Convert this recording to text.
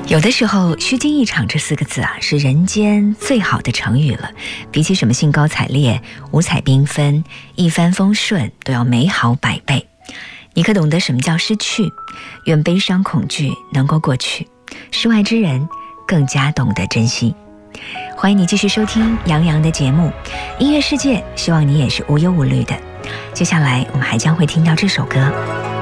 有的时候虚惊一场这4个字啊，是人间最好的成语了。比起什么兴高采烈、五彩缤纷、一帆风顺，都要美好100倍。你可懂得什么叫失去？愿悲伤恐惧能够过去，世外之人更加懂得珍惜。欢迎你继续收听杨洋的节目音乐世界，希望你也是无忧无虑的。接下来我们还将会听到这首歌。